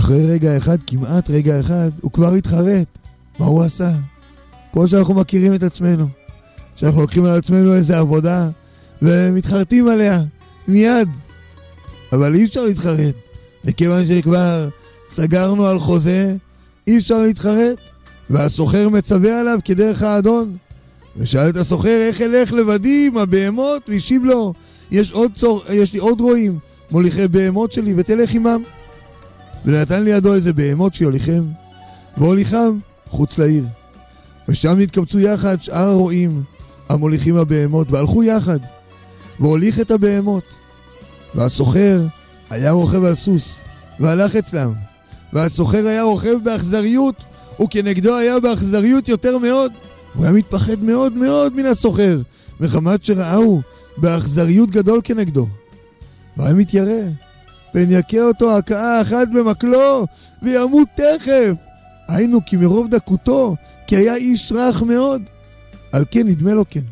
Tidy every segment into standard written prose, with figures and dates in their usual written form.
אחרי רגע אחד, כמעט רגע אחד, הוא כבר התחרט. מה הוא עשה? כמו שאנחנו מכירים את עצמנו, שאנחנו לוקחים על עצמנו איזה עבודה ומתחרטים עליה מיד, אבל אי אפשר להתחרט, מכיוון שכבר סגרנו על חוזה, אי אפשר להתחרט. והסוחר מצווה עליו כדרך האדון, ושאל את הסוחר, איך אלך לבדי עם הבהמות? והשיב לו, יש לי עוד רועים מוליכי בהמות שלי, ותלך עמם. ונתן לידו איזה בהמות שיוליכם, והוליכם חוץ לעיר. ושם נתקבצו יחד שאר הרועים המוליכים הבהמות, והלכו יחד, והוליך את הבהמות. והסוחר היה רוכב על סוס, והלך אצלם. והסוחר היה רוכב באכזריות, וכנגדו היה באכזריות יותר מאוד. הוא היה מתפחד מאוד מאוד מן הסוחר, מחמת שראהו באכזריות גדול כנגדו. והיה מתיירא, פן יכה אותו הכאה אחת במקלו, וימות תכף. היינו כי מרוב דקותו, כי היה איש רך מאוד. על כן נדמה לו כן.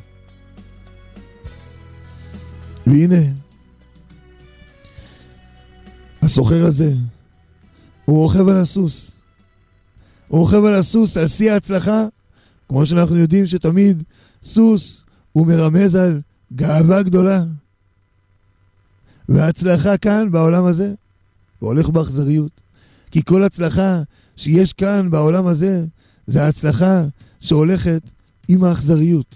והנה, הסוחר הזה, הוא רוכב על הסוס. הוא רוכב על הסוס, על שיא ההצלחה, כמו שאנחנו יודעים שתמיד סוס הוא מרמז על גאווה גדולה. וההצלחה כאן בעולם הזה, הוא הולך באכזריות. כי כל הצלחה שיש כאן בעולם הזה, זה ההצלחה שהולכת עם האכזריות.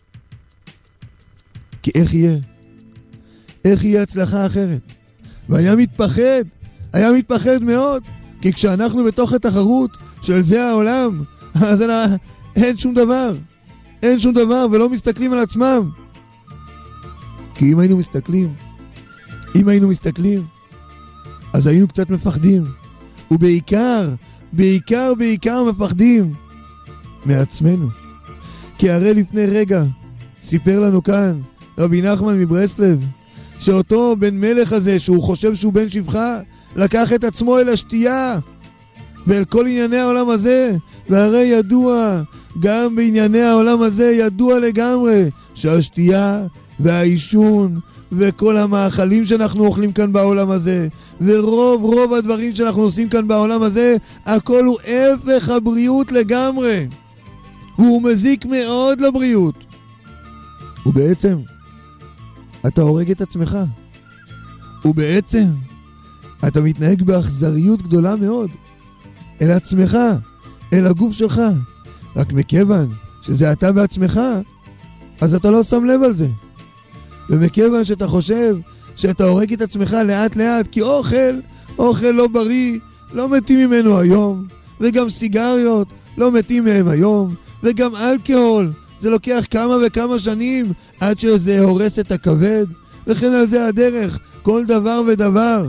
כי איך יהיה? איך יהיה הצלחה אחרת? והיה מתפחד, היה מתפחד מאוד, כי כשאנחנו בתוך התחרות של זה העולם, אז אין שום דבר, אין שום דבר, ולא מסתכלים על עצמם. כי אם היינו מסתכלים, אז היינו קצת מפחדים, ובעיקר, בעיקר מפחדים מעצמנו. כי הרי לפני רגע סיפר לנו כאן רבי נחמן מברסלב, שאותו בן מלך הזה, שהוא חושב שהוא בן שבחה, לקח את עצמו אל השתייה ואל כל ענייני העולם הזה. והרי ידוע, גם בענייני העולם הזה ידוע לגמרי, שהשתייה והעישון וכל המאכלים שאנחנו אוכלים כאן בעולם הזה, ורוב הדברים שאנחנו עושים כאן בעולם הזה, הכל הוא הפך הבריאות לגמרי, והוא מזיק מאוד לבריאות. ובעצם אתה הורג את עצמך, ובעצם אתה מתנהג באכזריות גדולה מאוד אל עצמך, אל הגוף שלך. רק מכיוון שזה אתה בעצמך, אז אתה לא שם לב על זה. ומכיוון שאתה חושב שאתה הורג את עצמך לאט לאט, כי אוכל לא בריא, לא מתים ממנו היום, וגם סיגריות לא מתים מהם היום, וגם אלכוהול, זה לוקח כמה וכמה שנים עד שזה הורס את הכבד, וכן על זה הדרך, כל דבר ודבר.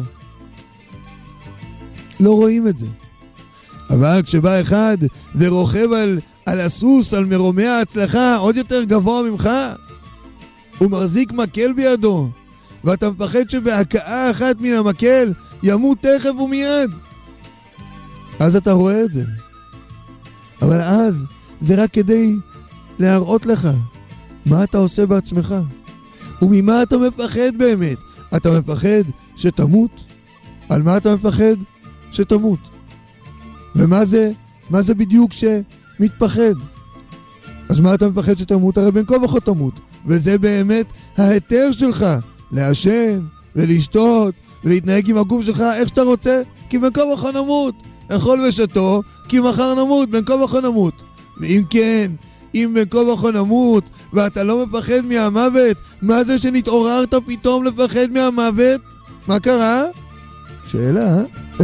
לא רואים את זה. אבל כשבא אחד ורוכב על הסוס, על מרומי ההצלחה, עוד יותר גבוה ממך, הוא מחזיק מקל בידו, ואתה מפחד שבהכאה אחת מן המקל ימות תכף ומיד. אז אתה רואה את זה. אבל אז זה רק כדי להראות לך מה אתה עושה בעצמך. וממה אתה מפחד באמת? אתה מפחד שתמות? על מה אתה מפחד? שתמות. ומה זה? מה זה בדיוק שמתפחד? אז מה אתה מפחד שתמות? הרי בין כה וכה תמות. וזה באמת ההיתר שלך, לעשן ולשתות ולהתנהג עם הגוף שלך איך שאתה רוצה, כי בין כה וכה נמות. אכול ושתו, כי מחר נמות, בין כה וכה נמות. ואם כן, אם בין כה וכה נמות ואתה לא מפחד מהמוות, מה זה שנתעוררת פתאום לפחד מהמוות? מה קרה? שאלה,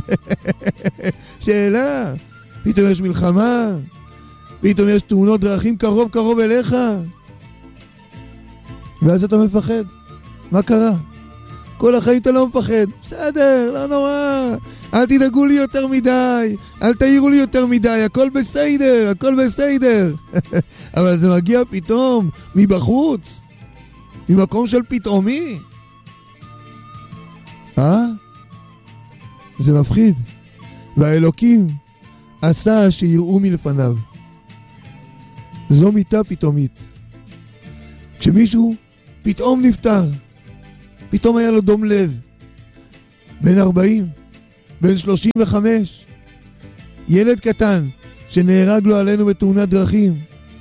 שאלה. פתאום יש מלחמה, פתאום יש תאונות דרכים קרוב אליך, ואז אתה מפחד. מה קרה? כל החיים אתה לא מפחד. בסדר, לא נורא, אל תדאגו לי יותר מדי, אל תעירו לי יותר מדי, הכל בסדר, הכל בסדר. אבל זה מגיע פתאום מבחוץ, ממקום של פתאומי. זה מפחיד. והאלוקים עשה שיראו מלפניו. זו מיטה פתאומית. כשמישהו פתאום נפטר, פתאום היה לו דום לב, בן 40, בן 35, ילד קטן שנהרג לו עלינו בתאונת דרכים,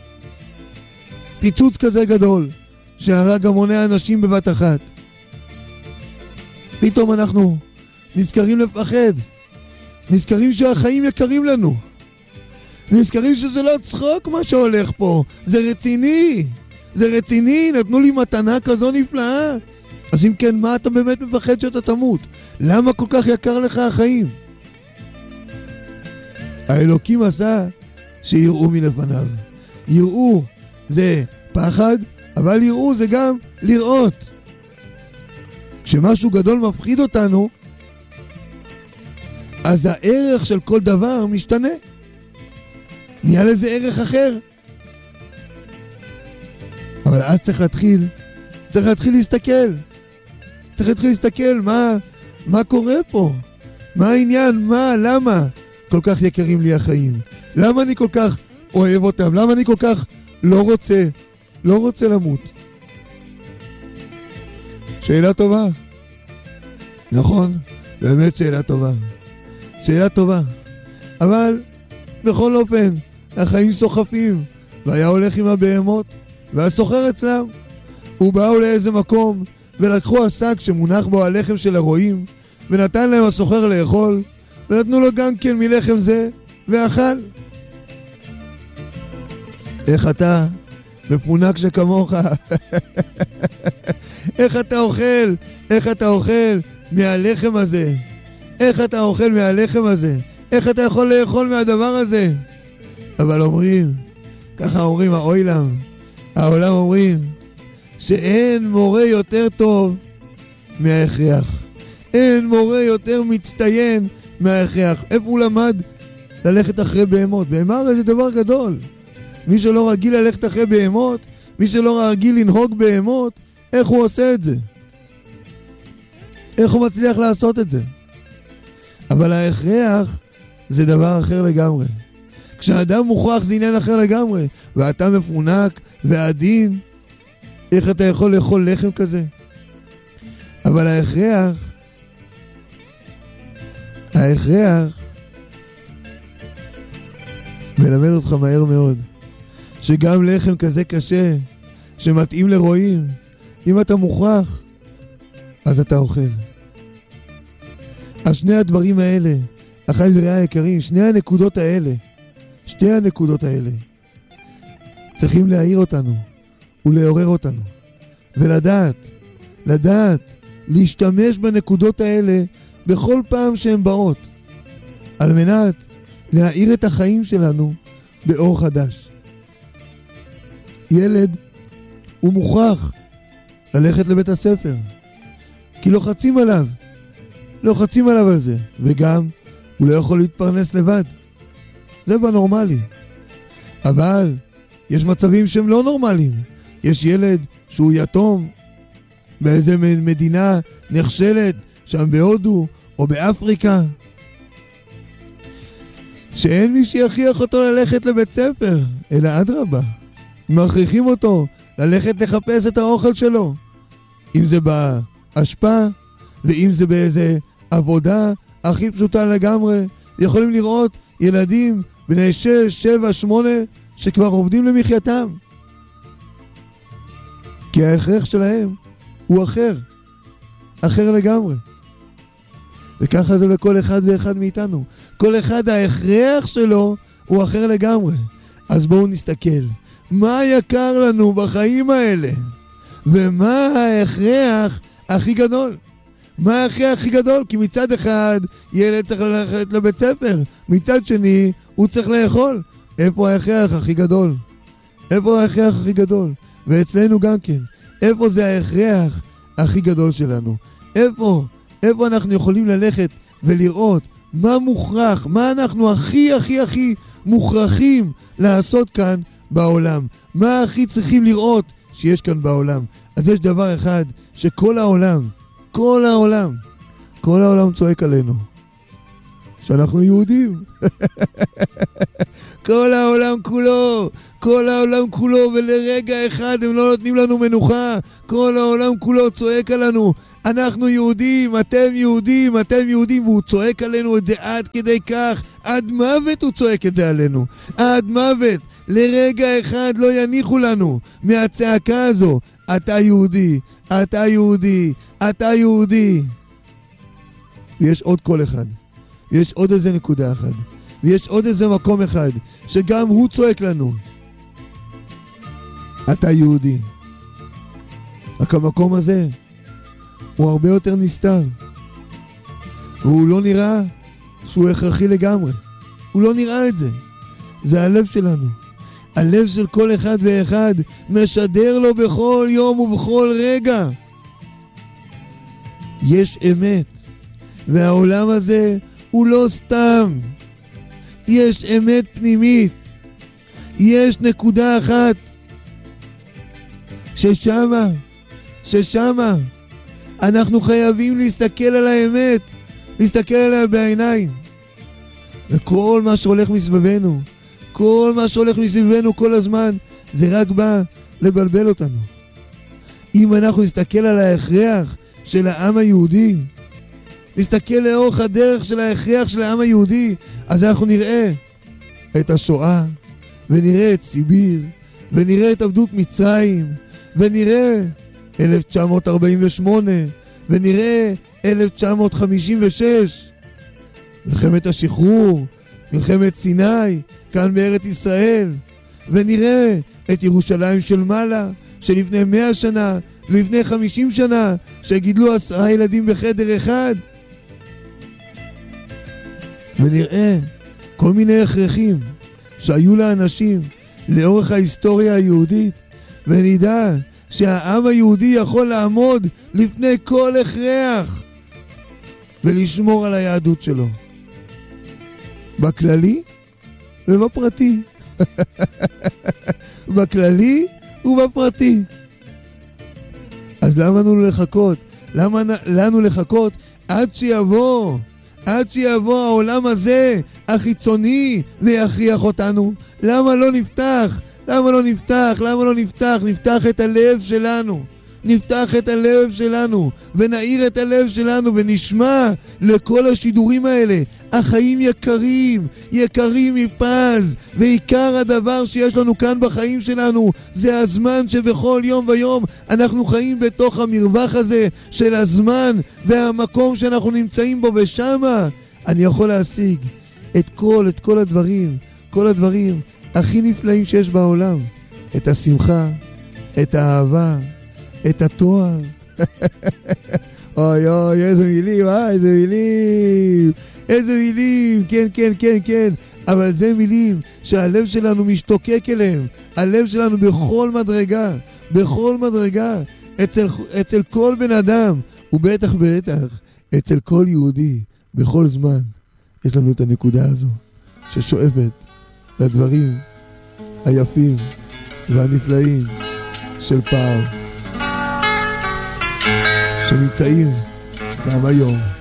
פיצוץ כזה גדול שהרג המוני אנשים בבת אחת. פתאום אנחנו נזכרים לפחד, נזכרים שהחיים יקרים לנו, נזכרים שזה לא צחוק מה שהולך פה, זה רציני, זה רציני, נתנו לי מתנה כזו נפלאה. אז אם כן, מה אתה באמת מפחד שאתה תמות? למה כל כך יקר לך החיים? האלוקים עשה שיראו מלפניו. יראו זה פחד, אבל יראו זה גם לראות. כשמשהו גדול מפחיד אותנו, אז הערך של כל דבר משתנה. נהיה לזה ערך אחר. אבל אז צריך להתחיל להסתכל. צריך להתחיל להסתכל מה קורה פה? מה העניין? למה כל כך יקרים לי החיים? למה אני כל כך אוהב אותם? למה אני כל כך לא רוצה למות? שאלה טובה. נכון, באמת שאלה טובה. אבל בכל אופן, החיים סוחפים, והיה הולך עם הבהמות, והיה סוחר אצלם. ובאו לאיזה מקום, ולקחו השק שמונח בו הלחם של הרועים, ונתן להם הסוחר לאכול, ונתנו לו גם כן מלחם זה, ואכל. איך אתה מפונק שכמוך? איך אתה אוכל מהלחם הזה? איך אתה אוכל מהלחם הזה? איך אתה יכול לאכול מהדבר הזה? אבל אומרים, ככה אומרים העולם אומרים, שאין מורה יותר טוב מההכרח. אין מורה יותר מצטיין מההכרח. איפה הוא למד ללכת אחרי בהמות? בהמה הרי זה דבר גדול. מי שלא רגיל ללכת אחרי בהמות, מי שלא רגיל לנהוג בהמות, איך הוא עושה את זה? איך הוא מצליח לעשות את זה? אבל ההכרח זה דבר אחר לגמרי. כשאדם מוכרח זה עניין אחר לגמרי, ואתה מפונק ועדין, איך אתה יכול לאכול לחם כזה? אבל ההכרח מלמד אותך מהר מאוד שגם לחם כזה קשה שמתאים לרועים, אם אתה מוכרח אז אתה אוכל. אז שני הדברים האלה, אחי ורעי היקרים, שתי הנקודות האלה צריכים להעיר אותנו ולעורר אותנו, ולדעת, להשתמש בנקודות האלה בכל פעם שהן באות, על מנת להאיר את החיים שלנו באור חדש. ילד הוא מוכרח ללכת לבית הספר, כי לוחצים עליו על זה, וגם הוא לא יכול להתפרנס לבד. זה בנורמלי. אבל יש מצבים שהם לא נורמליים. יש ילד שהוא יתום באיזה מדינה נחשלת, שם בהודו או באפריקה, שאין מי שיכריח אותו ללכת לבית ספר, אלא אדרבה, מכריחים אותו ללכת לחפש את האוכל שלו, אם זה בהשפעה ואם זה באיזה עבודה הכי פשוטה לגמרי. יכולים לראות ילדים בני 6, 7, 8 שכבר עובדים למחייתם, כי ההכרח שלהם הוא אחר לגמרי. וככה זה בכל אחד ואחד מאיתנו. כל אחד ההכרח שלו הוא אחר לגמרי. אז בואו נסתכל מה יקר לנו בחיים האלה, ומה ההכרח הכי גדול. מה ההכרח הכי גדול? כי מצד אחד ילד צריך ללכת לבית ספר, מצד שני הוא צריך לאכול. איפה ההכרח הכי גדול? ואצלנו גם כן, איפה זה ההכרח הכי גדול שלנו? איפה אנחנו יכולים ללכת ולראות מה מוכרח, מה אנחנו הכי מוכרחים לעשות כאן בעולם, מה הכי צריכים לראות שיש כאן בעולם. אז יש דבר אחד שכל העולם צועק עלינו, שאנחנו יהודים. כל העולם כולו, ולרגע אחד הם לא נותנים לנו מנוחה. כל העולם כולו צועק עלינו, אנחנו יהודים, אתם יהודים, אתם יהודים, והוא צועק עלינו את זה עד כדי כך, עד מוות הוא צועק את זה עלינו, עד מוות. לרגע אחד לא יניחו לנו מהצעקה הזו, אתה יהודי, אתה יהודי, אתה יהודי. ויש עוד קול אחד, יש עוד איזה נקודה אחת, ויש עוד איזה מקום אחד שגם הוא צועק לנו, אתה יהודי. רק המקום הזה הוא הרבה יותר נסתר, והוא לא נראה שהוא הכרחי לגמרי, הוא לא נראה את זה. זה הלב שלנו, הלב של כל אחד ואחד משדר לו בכל יום ובכל רגע יש אמת, והעולם הזה הוא לא סתם, יש אמת פנימית, יש נקודה אחת ששמה אנחנו חייבים להסתכל על האמת, להסתכל עליה בעיניים. וכל מה שהולך מסביבנו, כל מה שהולך מסביבנו כל הזמן, זה רק בא לבלבל אותנו. אם אנחנו נסתכל על ההכרח של העם היהודי, נסתכל לאורך הדרך של ההכרח של העם היהודי, אז אנחנו נראה את השואה, ונראה את סיביר, ונראה את עבדות מצרים, ונראה 1948, ונראה 1956, מלחמת השחרור, מלחמת סיני, כאן בארץ ישראל, ונראה את ירושלים של מעלה, שלפני 100 שנה, לפני 50 שנה, שגידלו 10 ילדים בחדר אחד, ונראה כל מיני הכרחים שהיו לאנשים לאורך ההיסטוריה היהודית, ונדע שהעם היהודי יכול לעמוד לפני כל הכרח ולשמור על היהדות שלו, בכללי ובפרטי. בכללי ובפרטי. אז למה לנו לחכות? למה לנו לחכות עד שיבוא העולם הזה החיצוני ויכריח אותנו? למה לא נפתח? נפתח את הלב שלנו, נפתח את הלב שלנו ונעיר את הלב שלנו ונשמע לכל השידורים האלה. החיים יקרים מפז, ועיקר הדבר שיש לנו כאן בחיים שלנו זה הזמן שבכל יום ויום אנחנו חיים בתוך המרווח הזה של הזמן והמקום שאנחנו נמצאים בו, ושמה אני יכול להשיג את כל הדברים הכי נפלאים שיש בעולם. את השמחה, את האהבה, את התואר. אוי, איזה מילים, איזה מילים, כן. אבל זה מילים שהלב שלנו משתוקק אליהם. הלב שלנו בכל מדרגה, אצל כל בן אדם, ובטח אצל כל יהודי, בכל זמן, יש לנו את הנקודה הזו, ששואפת לדברים היפים והנפלאים של פעם, שנמצאים גם היום.